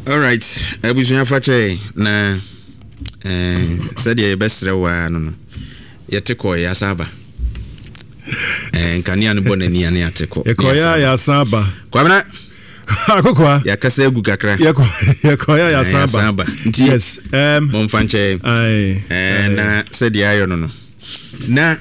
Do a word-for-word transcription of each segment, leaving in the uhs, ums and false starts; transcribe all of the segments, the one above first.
All right, abusunya fache na eh said ye bestre wa no no. Yete ko ya saba. Eh nkania no bonani ane ateko. Ye ko ya ya saba. Kwamna akokwa ya kasa egu kakra. Ye ko ye ko ya ya saba. saba. Yes. Um Mom fanche. Ai. Eh na said ya yo no no. Na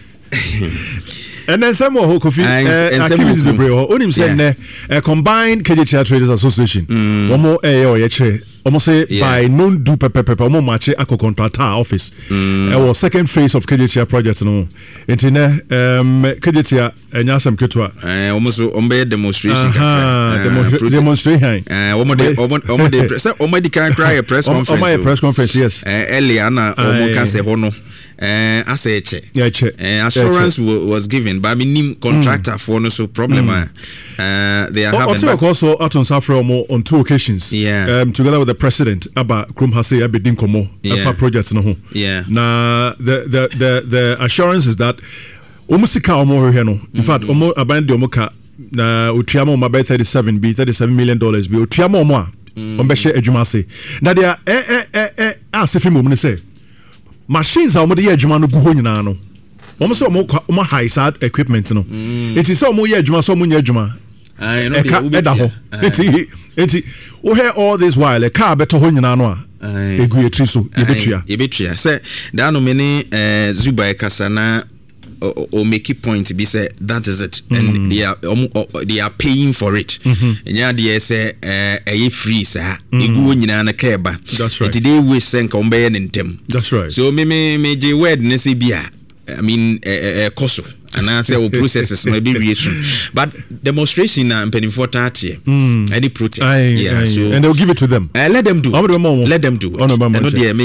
and then some more Kofi uh, activities we bring. Onim said ne a combined K J T R Traders Association. One more eh or yeche. Almost say by non do pepe pepe. One more match ako contract office. It was second phase of K J T R project no. Intine um K J T R enya sam ketwa. Eh almost ombe demonstration. Demonstration. Eh omo de omo omo de say omo di kan cry a press conference. Omo press conference yes. Eh earlier na omo kan say ho no. Eh ase eche. Yeah eche. Eh assurance was given by minim contractor for no so problem uh they are having. Also Aton Safra on two occasions. Yeah. Um together with the president Aba Krum Hase Abedin Komo Alpha project no ho. Yeah. Na the the the the assurance is that omusika omo here no. In fact omo abandi omo ka na otuama omo by thirty-seven b thirty-seven million dollars bi otuama omo a ombe she adwuma se. Na dia eh eh eh eh asefi mo ne say machines are omo dey adwuma no gu ho nyina no. Omo say omo omo high side equipment no. It is omo ye adwuma so omo nya adwuma. I know they eti eti o hear all this while a car beto ho nyina no a egu etri so yebetua yebetua say da no me ne Zuba kasa na o make it point be say that is it and they are they are paying for it enya dey say eh free sa egu nyina na ka eba eti dey we say nka ombe ye ntem that's right so me me me je word ne say bia I mean eh koso and I say processes no be reaction but demonstration na penifo thirty any protest aye, yeah aye, so and they'll give it to them uh, let them do let them do it.